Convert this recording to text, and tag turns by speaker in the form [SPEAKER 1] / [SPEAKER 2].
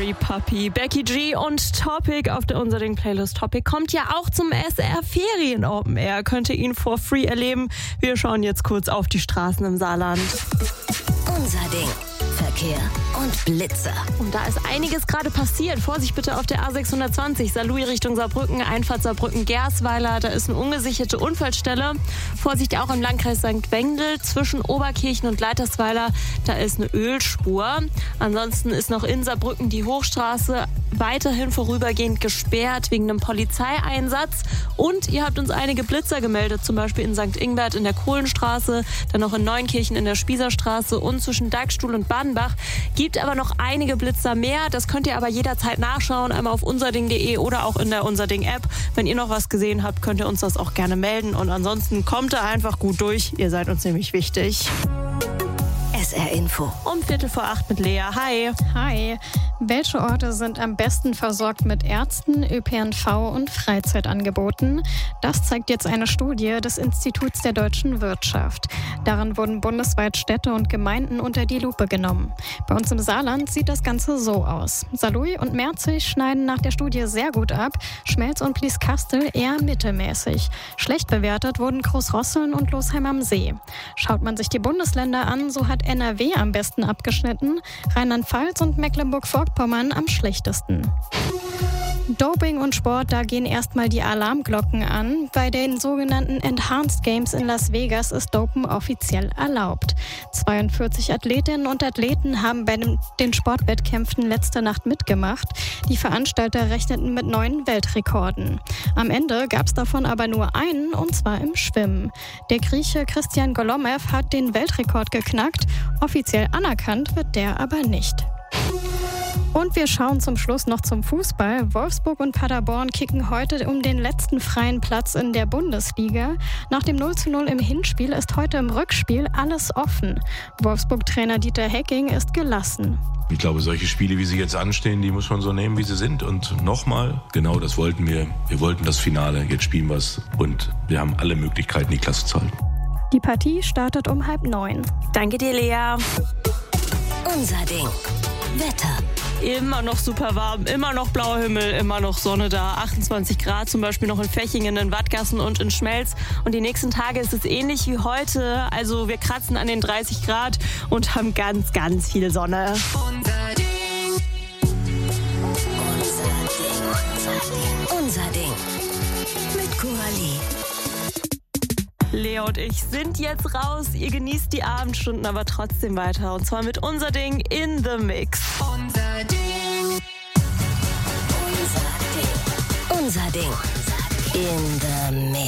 [SPEAKER 1] Sorry Puppy. Becky G und Topic auf der Unserding Playlist. Topic kommt ja auch zum SR Ferien Open Air. Könnt ihr ihn for free erleben. Wir schauen jetzt kurz auf die Straßen im Saarland.
[SPEAKER 2] Unserding. Verkehr und Blitzer.
[SPEAKER 1] Und da ist einiges gerade passiert. Vorsicht bitte auf der A620, Saarlouis Richtung Saarbrücken, Einfahrt Saarbrücken-Gersweiler. Da ist eine ungesicherte Unfallstelle. Vorsicht auch im Landkreis St. Wendel zwischen Oberkirchen und Leitersweiler. Da ist eine Ölspur. Ansonsten ist noch in Saarbrücken die Hochstraße weiterhin vorübergehend gesperrt wegen einem Polizeieinsatz. Und ihr habt uns einige Blitzer gemeldet, zum Beispiel in St. Ingbert in der Kohlenstraße, dann noch in Neunkirchen in der Spießerstraße und zwischen Dagstuhl und Badenbach. Gibt aber noch einige Blitzer mehr. Das könnt ihr aber jederzeit nachschauen, einmal auf unserding.de oder auch in der Unserding-App. Wenn ihr noch was gesehen habt, könnt ihr uns das auch gerne melden. Und ansonsten kommt da einfach gut durch. Ihr seid uns nämlich wichtig.
[SPEAKER 2] SR Info.
[SPEAKER 1] Um 7:45 mit Lea. Hi.
[SPEAKER 3] Hi. Welche Orte sind am besten versorgt mit Ärzten, ÖPNV und Freizeitangeboten? Das zeigt jetzt eine Studie des Instituts der deutschen Wirtschaft. Darin wurden bundesweit Städte und Gemeinden unter die Lupe genommen. Bei uns im Saarland sieht das Ganze so aus. Saarlouis und Merzig schneiden nach der Studie sehr gut ab, Schmelz und Blieskastel eher mittelmäßig. Schlecht bewertet wurden Großrosseln und Losheim am See. Schaut man sich die Bundesländer an, so hat NRW am besten abgeschnitten, Rheinland-Pfalz und Mecklenburg-Vorpommern am schlechtesten. Doping und Sport, da gehen erstmal die Alarmglocken an. Bei den sogenannten Enhanced Games in Las Vegas ist Dopen offiziell erlaubt. 42 Athletinnen und Athleten haben bei den Sportwettkämpfen letzte Nacht mitgemacht. Die Veranstalter rechneten mit neuen Weltrekorden. Am Ende gab es davon aber nur einen, und zwar im Schwimmen. Der Grieche Christian Golomev hat den Weltrekord geknackt. Offiziell anerkannt wird der aber nicht. Und wir schauen zum Schluss noch zum Fußball. Wolfsburg und Paderborn kicken heute um den letzten freien Platz in der Bundesliga. Nach dem 0:0 im Hinspiel ist heute im Rückspiel alles offen. Wolfsburg-Trainer Dieter Hecking ist gelassen.
[SPEAKER 4] Ich glaube, solche Spiele, wie sie jetzt anstehen, die muss man so nehmen, wie sie sind. Und nochmal, genau das wollten wir. Wir wollten das Finale, jetzt spielen wir es. Und wir haben alle Möglichkeiten, die Klasse zu halten.
[SPEAKER 3] Die Partie startet um 8:30.
[SPEAKER 1] Danke dir, Lea.
[SPEAKER 2] Unserding. Wetter.
[SPEAKER 1] Immer noch super warm, immer noch blauer Himmel, immer noch Sonne da. 28 Grad zum Beispiel noch in Fechingen, in Wattgassen und in Schmelz. Und die nächsten Tage ist es ähnlich wie heute. Also wir kratzen an den 30 Grad und haben ganz, ganz viel Sonne.
[SPEAKER 2] Unserding. Mit Coralie.
[SPEAKER 1] Lea und ich sind jetzt raus. Ihr genießt die Abendstunden aber trotzdem weiter. Und zwar mit Unserding in the Mix.
[SPEAKER 2] Unserding. In the Mix.